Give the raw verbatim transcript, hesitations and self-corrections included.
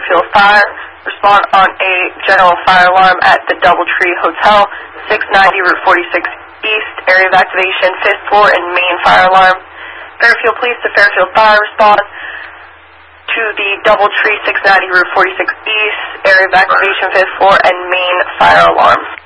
Fairfield Fire. Respond on a general fire alarm at the Doubletree Hotel, six ninety Route forty-six East. Area of activation, fifth floor and main fire alarm. Fairfield Police to Fairfield Fire. Respond to the Doubletree, six ninety Route forty-six East. Area of activation, fifth floor and main fire alarm.